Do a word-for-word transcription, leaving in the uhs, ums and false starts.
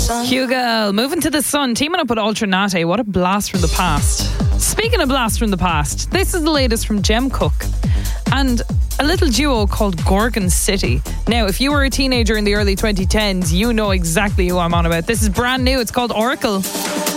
Hugo, moving to the sun, teaming up with Ultranate. What a blast from the past. Speaking of blast from the past, this is the latest from Jem Cook and a little duo called Gorgon City. Now, if you were a teenager in the early twenty tens, you know exactly who I'm on about. This is brand new. It's called Oracle.